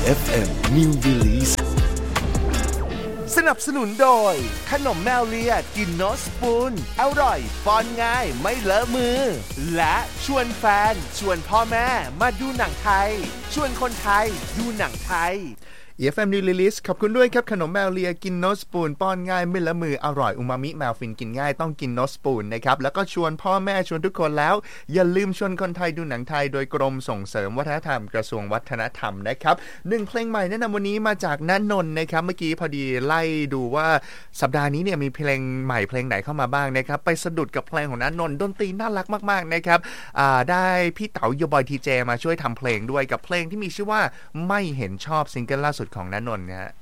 FM New Release สนับสนุนโดยขนมแมวเลียกินโนสปูนอร่อยป้อนง่ายไม่เลอะมือและชวนแฟนชวนพ่อแม่มาดูหนังไทยชวนคนไทยดูหนังไทย FM New Release ขอบคุณด้วยครับขนมแมวเลียกินโนสปูนป้อนง่ายไม่ละมืออร่อยอูมามิแมวฟินกินง่ายต้องกินโนสปูนนะครับแล้วก็ชวนพ่อแม่ชวนทุกคนแล้วอย่าลืมชวนคนไทยดูหนังไทยโดยกรมส่งเสริมวัฒนธรรมกระทรวงวัฒนธรรมนะครับ1เพลงใหม่แนะนำวันนี้มาจากณนนท์นะครับเมื่อกี้พอดีไล่ดูว่าสัปดาห์นี้เนี่ยมีเพลงใหม่เพลงไหนเข้ามาบ้างนะครับไปสะดุดกับเพลงของณนนท์ดนตรีน่ารักมากๆนะครับได้พี่เต๋าโยบอยทีเจมาช่วยทำเพลงด้วยกับเพลงที่มีชื่อว่าไม่เห็นชอบซิงเกิลล่าสุดของณนนท์นะฮะ